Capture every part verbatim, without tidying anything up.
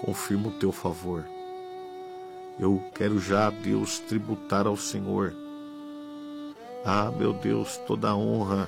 confirma o teu favor. Eu quero já, Deus, tributar ao Senhor. Ah, meu Deus, toda a honra.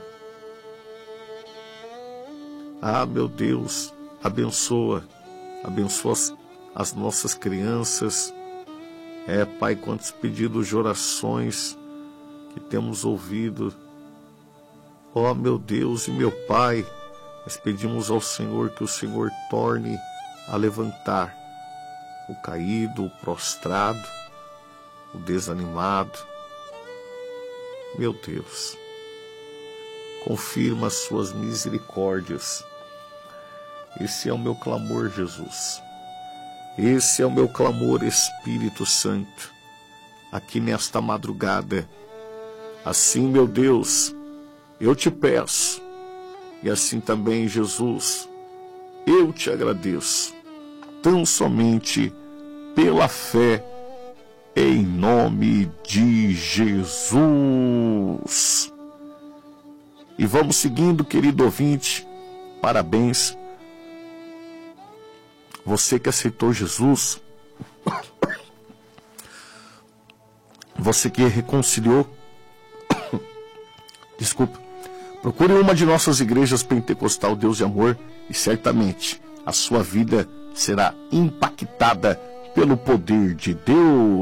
Ah, meu Deus, abençoa, abençoa as, as nossas crianças. É, Pai, quantos pedidos de orações que temos ouvido. Ó, oh, meu Deus e meu Pai, nós pedimos ao Senhor que o Senhor torne a levantar o caído, o prostrado, o desanimado. Meu Deus, confirma as suas misericórdias. Esse é o meu clamor, Jesus. Esse é o meu clamor, Espírito Santo, aqui nesta madrugada. Assim, meu Deus, eu te peço, e assim também, Jesus, eu te agradeço, tão somente pela fé, em nome de Jesus. E vamos seguindo, querido ouvinte, parabéns. Você que aceitou Jesus, você que reconciliou, desculpa, procure uma de nossas igrejas pentecostal Deus de Amor e certamente a sua vida será impactada pelo poder de Deus.